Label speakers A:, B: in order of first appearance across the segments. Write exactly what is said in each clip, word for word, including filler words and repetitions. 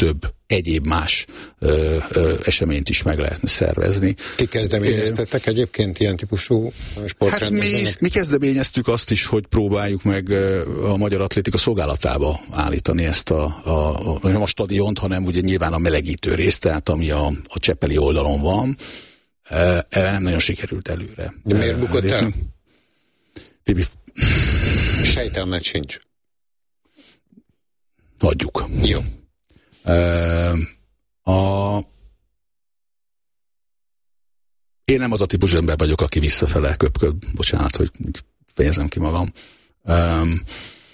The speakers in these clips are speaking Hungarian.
A: több egyéb más ö, ö, eseményt is meg lehetne szervezni.
B: Ti kezdeményeztettek egyébként ilyen típusú sportrendezvények?
A: Hát mi, mi kezdeményeztük azt is, hogy próbáljuk meg a Magyar Atlétika szolgálatába állítani ezt a, a, a nem a stadiont, hanem ugye nyilván a melegítő részt, tehát ami a, a Csepeli oldalon van. E, nem nagyon sikerült előre.
B: De miért bukott el?
A: Tibi...
B: Sejtelmet sincs.
A: Hagyjuk.
B: Jó.
A: E, a... Én nem az a típus ember vagyok, aki visszafele köpköd. Bocsánat, hogy fejezem ki magam. Um,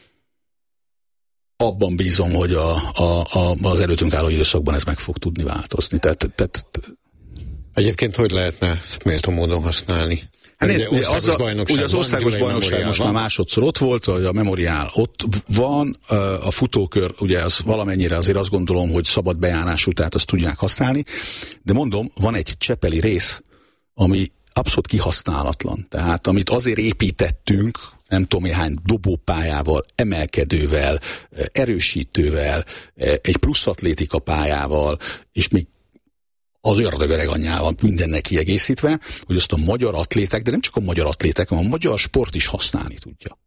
A: abban bízom, hogy a, a, a, az előttünk álló időszakban ez meg fog tudni változni. Tehát, tehát,
B: Egyébként hogy lehetne ezt méltó módon használni?
A: Hát ugye, ugye, az, a, ugye az országos bajnokság most már másodszor ott volt, a memoriál ott van, a futókör, ugye az valamennyire azért azt gondolom, hogy szabad bejárású, tehát azt tudják használni, de mondom, van egy csepeli rész, ami abszolút kihasználatlan. Tehát amit azért építettünk, nem tudom néhány dobópályával, emelkedővel, erősítővel, egy plusz atlétika pályával, és még az ördögöreg anyjával mindennek kiegészítve, hogy azt a magyar atléták, de nem csak a magyar atléták, hanem a magyar sport is használni tudja.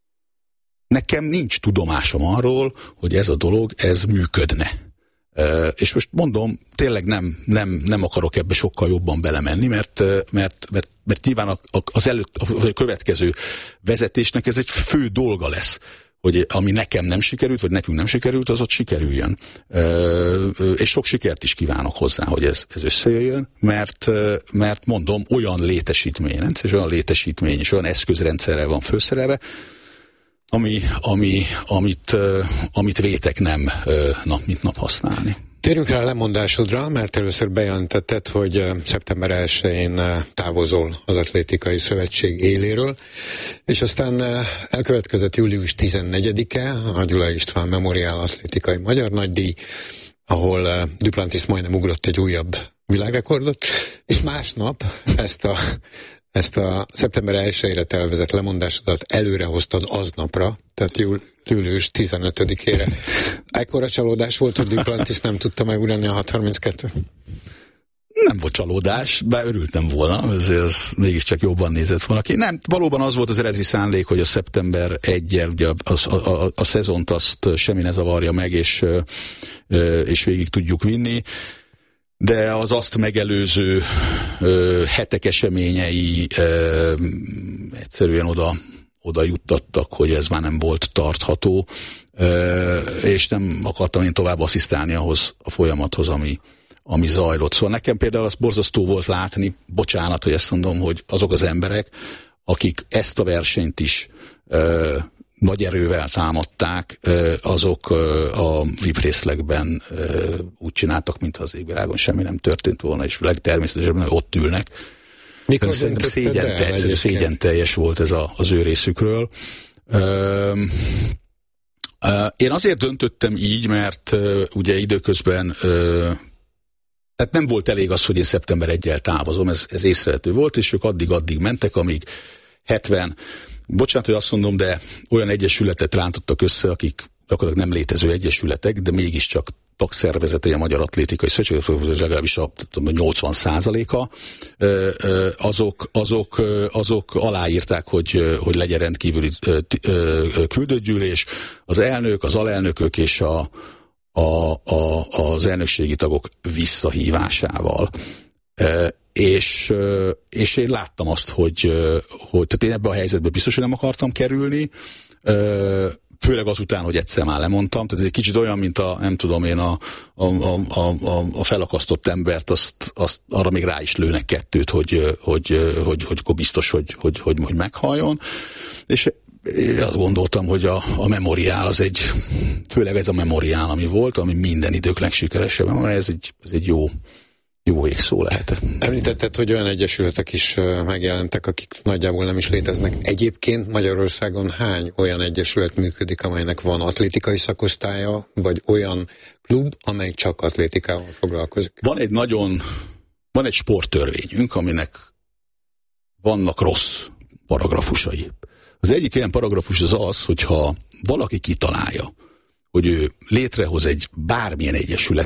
A: Nekem nincs tudomásom arról, hogy ez a dolog, ez működne. Uh, és most mondom, tényleg nem, nem, nem akarok ebbe sokkal jobban belemenni, mert, mert, mert, mert nyilván az előtt, a következő vezetésnek ez egy fő dolga lesz, hogy ami nekem nem sikerült, vagy nekünk nem sikerült, az ott sikerüljön. Uh, és sok sikert is kívánok hozzá, hogy ez, ez összejöjjön, mert, mert mondom, olyan létesítmény, és olyan létesítmény, és olyan eszközrendszerre van fölszerelve, Ami, ami, amit, amit vétek nem nap mint nap használni.
B: Térjünk rá a lemondásodra, mert először bejelentetted, hogy szeptember elsején távozol az Atlétikai Szövetség éléről, és aztán elkövetkezett július tizennegyedike, a Gyulai István Memoriál Atlétikai Magyar Nagydíj, ahol Duplantis majdnem ugrott egy újabb világrekordot, és másnap ezt a Ezt a szeptember elsejére tervezett lemondásodat előre hoztad aznapra, tehát július tizenötödikére. Ekkora csalódás volt, hogy Duplantis nem tudta megugrani a hat harminckettőt?
A: Nem volt csalódás, bár örültem volna, ezért az mégiscsak jobban nézett volna ki. Nem, valóban az volt az eredeti szándék, hogy a szeptember elseje, ugye a, a, a, a szezont azt semmi ne zavarja meg, és, és végig tudjuk vinni. De az azt megelőző ö, hetek eseményei ö, egyszerűen oda, oda juttattak, hogy ez már nem volt tartható, ö, és nem akartam én tovább asszisztálni ahhoz a folyamathoz, ami, ami zajlott. Szóval nekem például az borzasztó volt látni, bocsánat, hogy ezt mondom, hogy azok az emberek, akik ezt a versenyt is ö, nagy erővel támadták, azok a vé i pé részlegben úgy csináltak, mintha az égvilágon semmi nem történt volna, és legtermészetesebben ott ülnek.
B: Mikor
A: szerintem szégyen, te, szégyen teljes volt ez a, az ő részükről. Én azért döntöttem így, mert ugye időközben tehát nem volt elég az, hogy én szeptember elseje távozom, ez, ez észrevehető volt, és ők addig-addig mentek, amíg hetven bocsánat, hogy azt mondom, de olyan egyesületet rántottak össze, akik gyakorlatilag nem létező egyesületek, de mégiscsak tagszervezetei a Magyar Atlétikai Szövetség, legalábbis a nyolcvan százaléka, azok, azok, azok aláírták, hogy, hogy legyen rendkívüli küldöttgyűlés. Az elnök, az alelnökök és a, a, a, az elnökségi tagok visszahívásával. És, és én láttam azt, hogy, hogy tehát én ebben a helyzetben biztos, hogy nem akartam kerülni, főleg azután, hogy egyszer már lemondtam, tehát ez egy kicsit olyan, mint a, nem tudom én, a, a, a, a, a felakasztott embert, azt, azt arra még rá is lőnek kettőt, hogy, hogy, hogy, hogy, hogy biztos, hogy, hogy, hogy, hogy meghalljon, és én azt gondoltam, hogy a, a memoriál az egy, főleg ez a memoriál, ami volt, ami minden idők legsikeresebb, mert ez egy, ez egy jó Jó égszó lehet.
B: Említetted, hogy olyan egyesületek is megjelentek, akik nagyjából nem is léteznek. Egyébként Magyarországon hány olyan egyesület működik, amelynek van atlétikai szakosztálya, vagy olyan klub, amely csak atlétikával foglalkozik?
A: Van egy nagyon, van egy sporttörvényünk, aminek vannak rossz paragrafusai. Az egyik ilyen paragrafus az az, hogyha valaki kitalálja, hogy ő létrehoz egy bármilyen egyesület,